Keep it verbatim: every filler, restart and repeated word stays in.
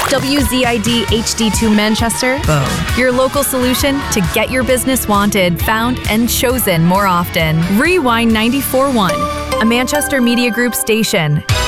W Z I D H D two Manchester. Boom. Your local solution to get your business wanted, found, and chosen more often. Rewind ninety-four point one, a Manchester Media Group station.